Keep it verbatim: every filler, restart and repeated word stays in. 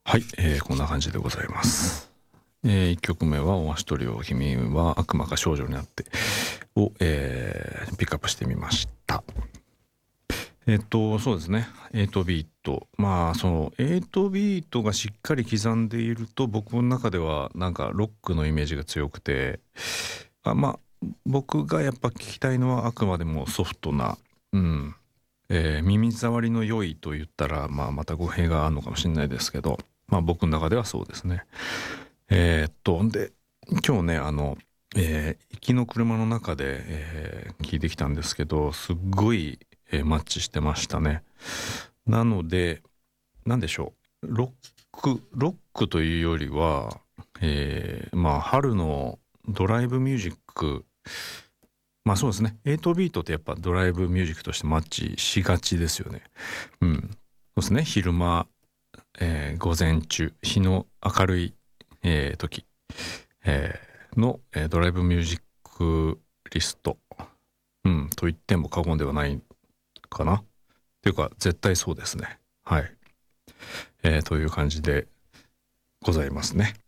はい、えー、こんな感じでございます。えー、いっきょくめは「お足取りを君は悪魔か少女になって」を、えー、ピックアップしてみました。えっとそうですね、エイトビート、まあそのエイトビートがしっかり刻んでいると僕の中ではなんかロックのイメージが強くて、あまあ僕がやっぱ聞きたいのはあくまでもソフトな、うんえー、耳障りの良いと言ったら、まあ、また語弊があるのかもしれないですけど、まあ僕の中ではそうですね。えー、っとで今日ねあの、えー、行きの車の中で、えー、聞いてきたんですけど、すっごい、えー、マッチしてましたね。なのでなんでしょう、ロックロックというよりは、えー、まあ春のドライブミュージック、まあそうですね、エイトビートってやっぱドライブミュージックとしてマッチしがちですよね。うん、そうですね、昼間、えー、午前中、日の明るい、えー、時、えー、の、えー、ドライブミュージックリスト、うん、と言っても過言ではないかな。っていうか絶対そうですね。はい、えー、という感じでございますね。